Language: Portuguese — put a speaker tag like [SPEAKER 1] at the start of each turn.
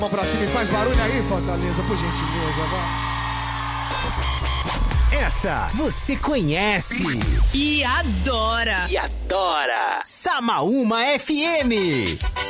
[SPEAKER 1] Vamos pra cima e faz barulho aí, Fortaleza, por gentileza, vai.
[SPEAKER 2] Essa você conhece
[SPEAKER 3] e adora.
[SPEAKER 2] Samaúma FM.